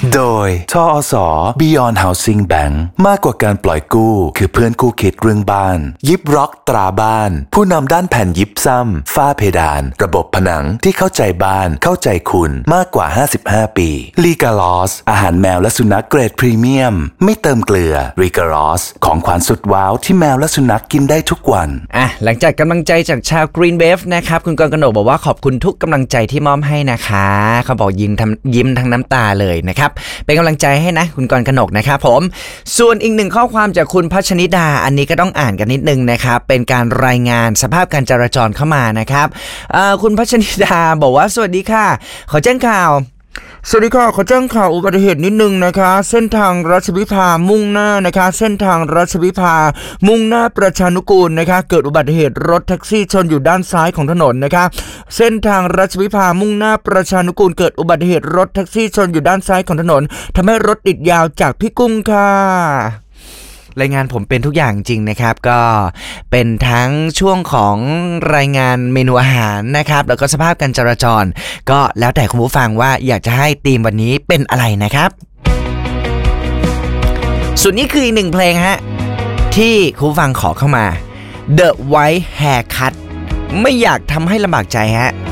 โดยทอส. Beyond Housing Bank มากกว่าการปล่อยกู้คือเพื่อนคู่คิดเรื่องบ้านยิปร็อกตราบ้านผู้นำด้านแผ่นยิปซัมฝ้าเพดานระบบผนังที่เข้าใจบ้านเข้าใจคุณมากกว่า55ปีลีกาลอสอาหารแมวและสุนัขเกรดพรีเมียมไม่เติมเกลือลีกาลอสของขวัญสุดว้าวที่แมวและสุนัขกินได้ทุกวันหลังจากกำลังใจจากชาว Green Wave นะครับคุณกรกนกบอกว่าขอบคุณทุกกำลังใจที่มอบให้นะคะเขาบอกยิ้มทั้งน้ำตาเลยนะครับเป็นกำลังใจให้นะคุณกรกนกนะครับผมส่วนอีกหนึ่งข้อความจากคุณพัชนิดาอันนี้ก็ต้องอ่านกันนิดนึงนะครับเป็นการรายงานสภาพการจราจรเข้ามานะครับคุณพัชนิดาบอกว่าสวัสดีค่ะขอแจ้งข่าวสวัสดีค่ะขอแจ้งข่าวอุบัติเหตุนิดนึงนะคะเส้นทางรัชวิภามุ่งหน้านะคะเส้นทางรัชวิภามุ่งหน้าประชานุกูลนะคะเกิดอุบัติเหตุรถแท็กซี่ชนอยู่ด้านซ้ายของถนนนะคะเส้นทางรัชวิภามุ่งหน้าประชานุกูลเกิดอุบัติเหตุรถแท็กซี่ชนอยู่ด้านซ้ายของถนนทำให้รถติดยาวจากพี่กุ้งค่ะรายงานผมเป็นทุกอย่างจริงนะครับก็เป็นทั้งช่วงของรายงานเมนูอาหารนะครับแล้วก็สภาพการจราจรก็แล้วแต่คุณผู้ฟังว่าอยากจะให้ธีมวันนี้เป็นอะไรนะครับส่วนนี้คืออีกหนึ่งเพลงฮะที่คุณผู้ฟังขอเข้ามา The White Haircut ไม่อยากทำให้ลำบากใจฮะ